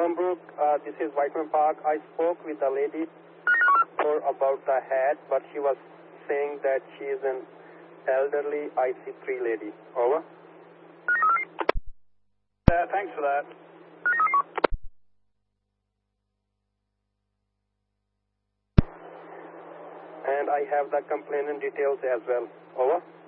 Bolingbrook, this is Whiteman Park. I spoke with a lady about the hat, but she was saying that she is an elderly IC3 lady. Over. Thanks for that. And I have the complainant details as well. Over.